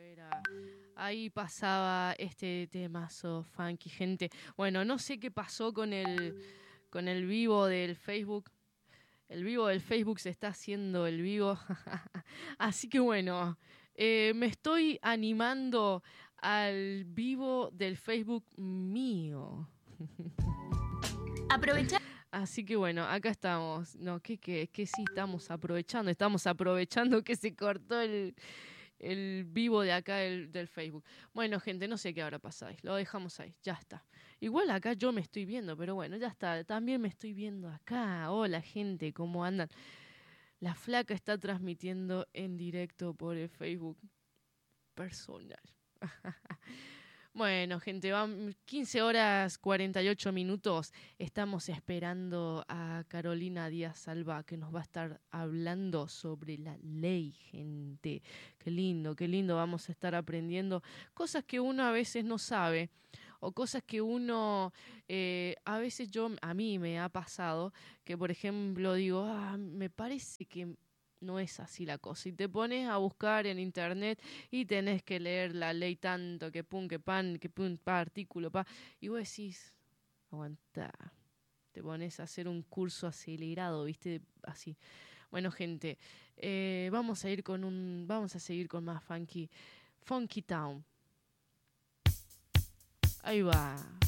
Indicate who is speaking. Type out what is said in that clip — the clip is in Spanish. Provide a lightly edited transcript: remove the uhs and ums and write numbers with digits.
Speaker 1: afuera. Ahí pasaba este temazo funky, gente. Bueno, no sé qué pasó con el vivo del Facebook. El vivo del Facebook se está haciendo el vivo. Así que bueno, me estoy animando al vivo del Facebook mío.
Speaker 2: Aprovecha.
Speaker 1: Así que bueno, acá estamos. No, ¿qué sí estamos aprovechando? Estamos aprovechando que se cortó el vivo de acá del Facebook. Bueno, gente, no sé qué habrá pasado. Lo dejamos ahí, ya está. Igual acá yo me estoy viendo, pero bueno, ya está. También me estoy viendo acá. Hola, gente, ¿cómo andan? La flaca está transmitiendo en directo por el Facebook personal. Bueno, gente, van 15 horas 48 minutos. Estamos esperando a Carolina Díaz Salva, que nos va a estar hablando sobre la ley, gente. Qué lindo vamos a estar aprendiendo cosas que uno a veces no sabe o cosas que uno, a veces a mí me ha pasado que, por ejemplo, digo, me parece que no es así la cosa. Y te pones a buscar en internet y tenés que leer la ley tanto, que pum, que pan, que pum, pa, artículo, pa. Y vos decís, aguantá. Te pones a hacer un curso acelerado, ¿viste? Así. Bueno, gente, vamos a seguir con más funky. Funky Town. Ahí va.